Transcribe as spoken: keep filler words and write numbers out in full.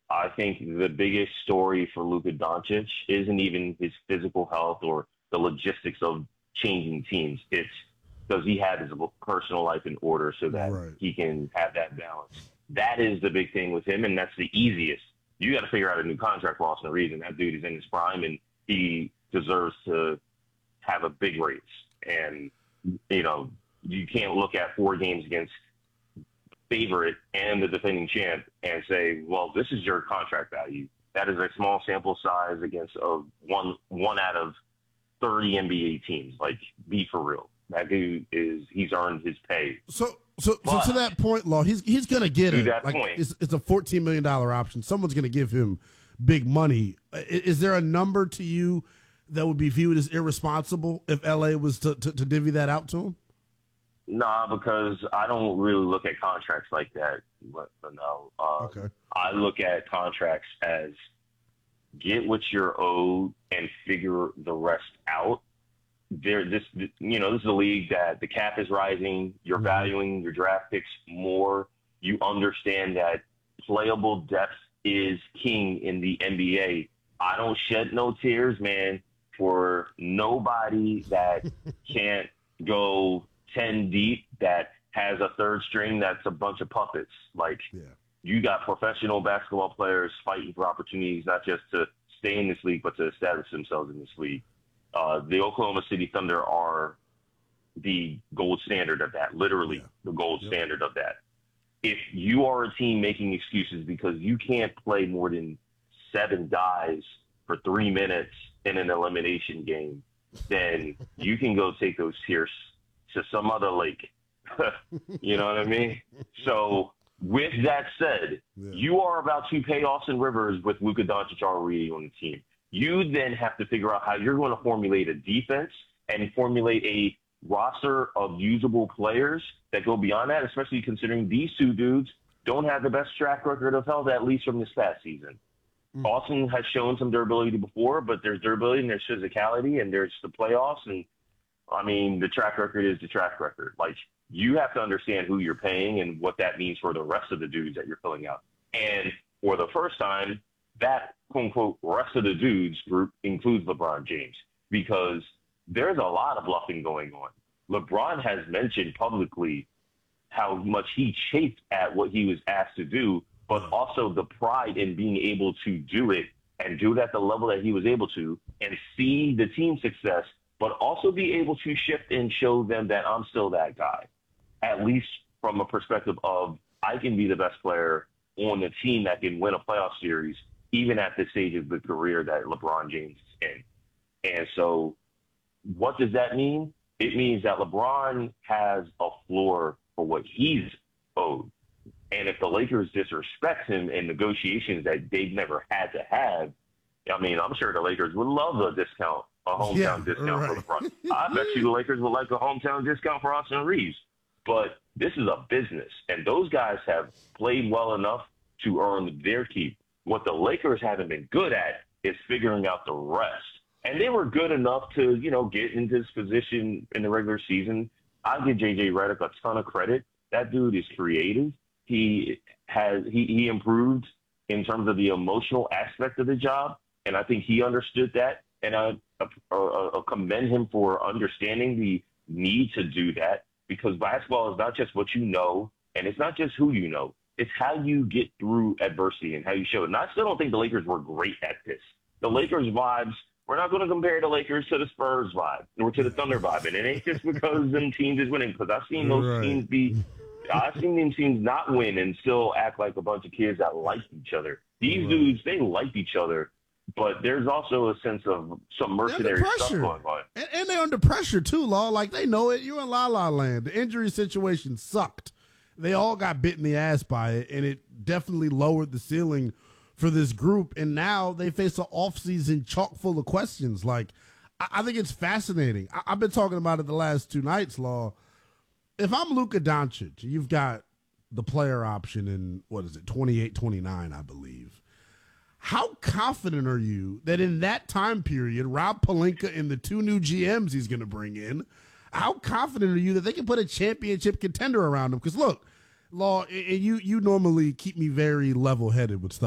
I think the biggest story for Luka Doncic isn't even his physical health or the logistics of changing teams. It's does he have his personal life in order so that Right. he can have that balance? That is the big thing with him, and that's the easiest. You got to figure out a new contract for Austin Reeves, and that dude is in his prime, and he deserves to have a big raise. And, you know, you can't look at four games against favorite and the defending champ and say, well, this is your contract value. That is a small sample size against a one one out of thirty N B A teams. Like, be for real. That dude is he's earned his pay. So, so, But, so to that point, Law, he's he's gonna get to it. that Like, point, it's, it's a fourteen million dollar option. Someone's gonna give him big money. Is, is there a number to you that would be viewed as irresponsible if L A was to, to, to divvy that out to him? nah, because I don't really look at contracts like that. But, but no, uh, Okay. I look at contracts as get what you're owed and figure the rest out. There, this, you know, this is a league that the cap is rising. You're Mhm. valuing your draft picks more. You understand that playable depth is king in the N B A. I don't shed no tears, man, for nobody that can't go ten deep, that has a third string that's a bunch of puppets. Like, Yeah. you got professional basketball players fighting for opportunities, not just to stay in this league, but to establish themselves in this league. Uh, the Oklahoma City Thunder are the gold standard of that, literally Yeah. the gold Yep. standard of that. If you are a team making excuses because you can't play more than seven guys for three minutes in an elimination game, then you can go take those tears to some other lake. You know what I mean? So with that said, Yeah. you are about to pay Austin Rivers with Luka Doncic already on the team. You then have to figure out how you're going to formulate a defense and formulate a roster of usable players that go beyond that, especially considering these two dudes don't have the best track record of health, at least from this past season. Mm. Austin has shown some durability before, but there's durability and there's physicality and there's the playoffs. And, I mean, the track record is the track record. Like, you have to understand who you're paying and what that means for the rest of the dudes that you're filling out. And for the first time, that quote-unquote rest of the dudes group includes LeBron James, because there's a lot of bluffing going on. LeBron has mentioned publicly how much he chafed at what he was asked to do, but also the pride in being able to do it and do it at the level that he was able to and see the team success, but also be able to shift and show them that I'm still that guy, at least from a perspective of I can be the best player on the team that can win a playoff series, even at this stage of the career that LeBron James is in. And so what does that mean? It means that LeBron has a floor for what he's owed. And if the Lakers disrespect him in negotiations that they've never had to have, I mean, I'm sure the Lakers would love a discount, a hometown Yeah, discount right. for LeBron. I bet you the Lakers would like a hometown discount for Austin Reeves. But this is a business, and those guys have played well enough to earn their keep. What the Lakers haven't been good at is figuring out the rest. And they were good enough to, you know, get into this position in the regular season. I'll give J J Redick a ton of credit. That dude is creative. He has he, he improved in terms of the emotional aspect of the job, and I think he understood that. And I, I, I commend him for understanding the need to do that, because basketball is not just what you know, and it's not just who you know. It's how you get through adversity and how you show it. And I still don't think the Lakers were great at this. The Lakers vibes, we're not going to compare the Lakers to the Spurs vibe or to the Thunder vibe. And it ain't just because them teams is winning, because I've seen those Right. teams be – I've seen them teams not win and still act like a bunch of kids that like each other. These Right. dudes, they like each other, but there's also a sense of some They're under mercenary stuff pressure. going on. And, and they're under pressure too, Law. Like, they know it. You're in La La Land. The injury situation sucked. They all got bit in the ass by it, and it definitely lowered the ceiling for this group. And now they face an offseason chock full of questions. Like, I, I think it's fascinating. I, I've been talking about it the last two nights, Law. If I'm Luka Doncic, you've got the player option in, what is it, twenty-eight, twenty-nine, I believe. How confident are you that in that time period, Rob Pelinka and the two new G Ms he's going to bring in, how confident are you that they can put a championship contender around him? Because, look, Law, and you, you normally keep me very level-headed with stuff.